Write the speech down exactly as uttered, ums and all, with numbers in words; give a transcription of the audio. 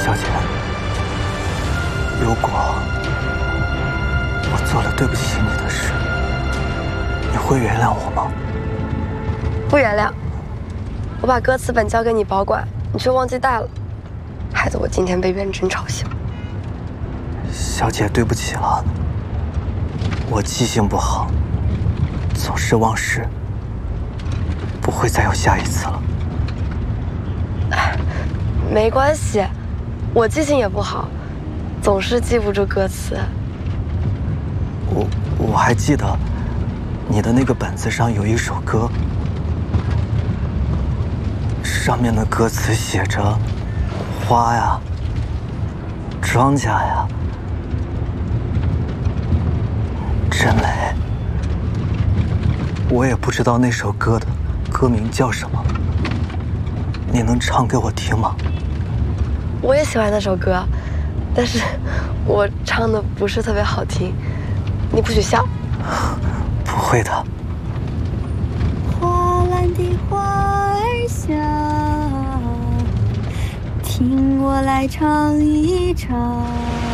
小姐，如果我做了对不起你的事，你会原谅我吗？ 不原谅。我把歌词本交给你保管，你却忘记带了，害得我今天被元真嘲笑。 小姐，对不起了，我记性不好，总是忘事，不会再有下一次了。 没关系，我记性也不好，总是记不住歌词。 我我还记得你的那个本子上有一首歌，上面的歌词写着花呀，庄稼呀，真美。我也不知道那首歌的歌名叫什么，你能唱给我听吗？ 我也喜欢那首歌，但是我唱的不是特别好听，你不许笑。 不会的。 花篮的花儿下，听我来唱一唱。